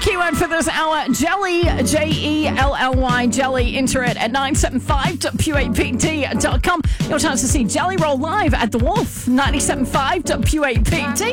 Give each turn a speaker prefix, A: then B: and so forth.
A: keyword for this hour, jelly, Jelly, jelly. Enter it at 975.q8pt.com. Your chance to see Jelly Roll live at The Wolf, 975.q8pt.